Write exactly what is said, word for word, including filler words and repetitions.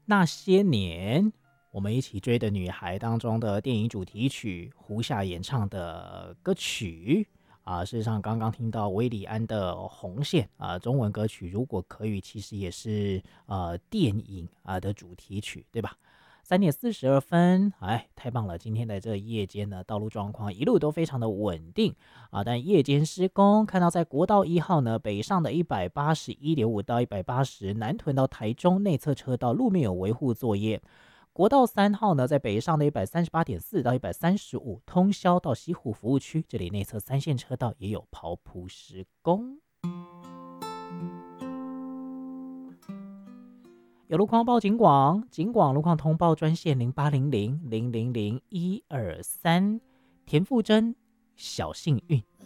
那些年我们一起追的女孩当中的电影主题曲，胡夏演唱的歌曲啊，事实上刚刚听到韦礼安的《红线》啊，中文歌曲如果可以，其实也是呃电影啊的主题曲，对吧？三点四十二分，哎，太棒了！今天的这个夜间呢，道路状况一路都非常的稳定啊，但夜间施工，看到在国道一号呢，北上的一百八十一点五到一百八十，南屯到台中内侧车道路面有维护作业。国道三号呢，在北上的一百三十八点四到一百三十五，通霄到西湖服务区，这里内侧三线车道也有刨铺施工。有路况报警广，警广路况通报专线零八零零零零零一二三，田馥甄，小幸运。